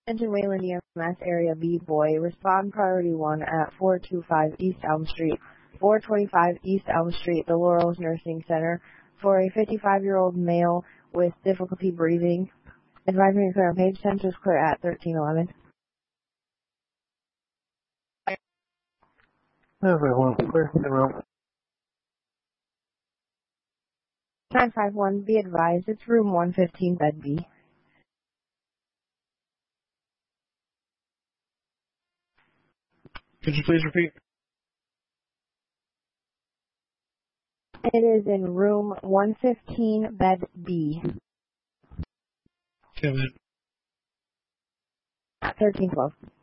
Attention Wayland EMS Area B Boy. Respond priority 1 at 425 East Elm Street. 425 East Elm Street, the Laurels Nursing Center, for a 55-year-old male with difficulty breathing. Advising to clear on page 10, just clear at 1311. Everyone, clear. 951, be advised, it's room 115, bed B. Could you please repeat? It is in room 115, bed B. Kevin. At 1312.